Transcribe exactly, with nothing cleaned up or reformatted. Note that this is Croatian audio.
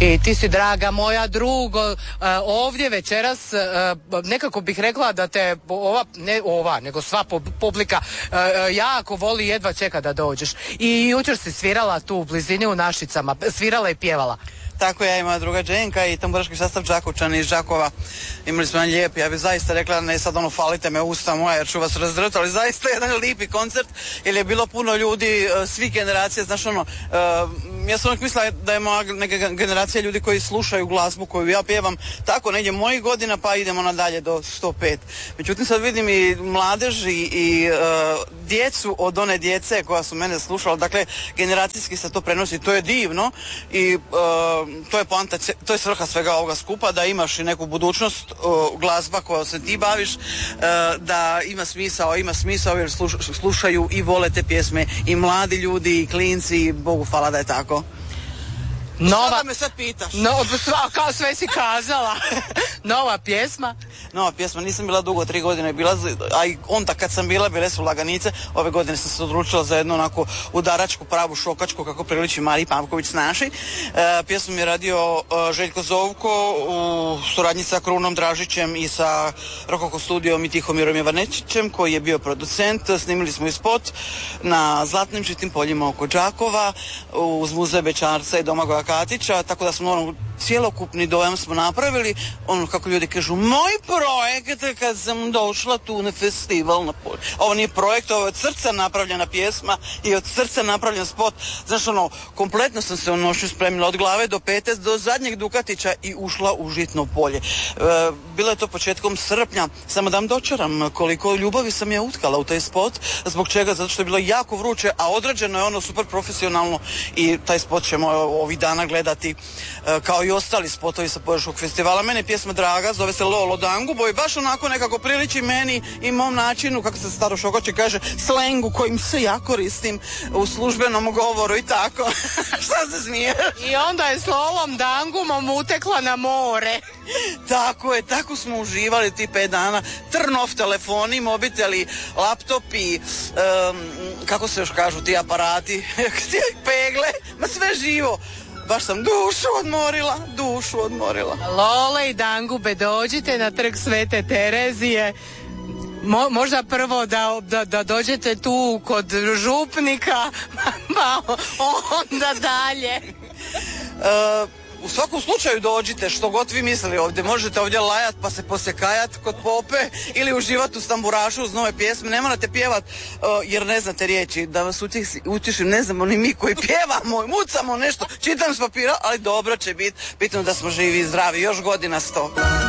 I ti si, draga moja drugo, ovdje večeras nekako bih rekla da te ova, ne ova, nego sva publika jako voli, jedva čeka da dođeš. I jučer si svirala tu u blizini u Našicama, svirala i pjevala. Tako, ja i moja druga Dženka i tamburaški sastav Đakovčani iz Đakova. Imali smo jedan lijep, ja bih zaista rekla, ne sad ono falite me usta moja jer ću vas razdrti, ali zaista jedan lijepi koncert jer je bilo puno ljudi, svih generacija, znaš ono, uh, ja sam uvijek mislila da je moja neka generacija ljudi koji slušaju glazbu koju ja pjevam, tako negdje mojih godina pa idemo nadalje do sto pet. Međutim sad vidim i mladež i, i uh, djecu od one djece koja su mene slušala, dakle generacijski se to prenosi, to je divno i uh, to je poanta, to je svrha svega ovoga skupa, da imaš i neku budućnost, uh, glazba kojom se ti baviš, uh, da ima smisao, ima smisao jer sluš, slušaju i vole te pjesme i mladi ljudi i klinci i Bogu hvala da je tako. Nova... Šta da me sad pitaš? No, sva, kao sve si kazala. Nova pjesma? Nova pjesma, nisam bila dugo, tri godine bila, a i onda kad sam bila, bile su Laganice, ove godine sam se odlučila za jednu onako udaračku, pravu šokačku, kako priliči Mariji Pavković s naši. E, pjesmu je radio e, Željko Zovko u suradnji sa Krunom Dražićem i sa Rokoko studijom i Tihomirom Jovanečićem, koji je bio producent. Snimili smo i spot na Zlatnim žitim poljima oko Đakova, uz muze Bečarca i Domagoja Katića, tako da smo ono, cjelokupni dojam smo napravili, ono kako ljudi kažu, moj projekt kad sam došla tu na festival na polju. Ovo nije projekt, ovo je od srca napravljena pjesma i od srca napravljen spot. Znaš ono, kompletno sam se u noću spremila od glave do pete, do zadnjeg Dukatića i ušla u Žitno polje. E, bilo je to početkom srpnja, samo da vam dočaram koliko ljubavi sam ja utkala u taj spot, zbog čega, zato što je bilo jako vruće, a odrađeno je ono super profesionalno i taj spot ćemo ovih dana gledati e, kao i ostali spotovi sa Požeškog festivala. Mene je pjesma draga, zove se Lolo Dangubo i baš onako nekako priliči meni i mom načinu, kako se staro šokoće kaže, slengu kojim se ja koristim u službenom govoru i tako. Šta se smiješ? I onda je s Lolom Dangumom utekla na more. Tako je, tako smo uživali ti pet dana. Trnov, telefoni, mobiteli, laptopi, um, kako se još kažu ti aparati, pegle, ma sve živo. Baš sam dušu odmorila, dušu odmorila. Lole i Dangube, dođite na trg Svete Terezije. Mo, možda prvo da, da, da dođete tu kod župnika, pa onda dalje. Uh, U svakom slučaju dođite, što god vi mislili ovdje. Možete ovdje lajat pa se poslije kajat kod pope ili uživati u stamburašu uz nove pjesme. Ne morate pjevat uh, jer ne znate riječi. Da vas utišim, ne znamo ni mi koji pjevamo, mucamo nešto, čitam s papira, ali dobro će biti. Bitno da smo živi i zdravi, još godina sto.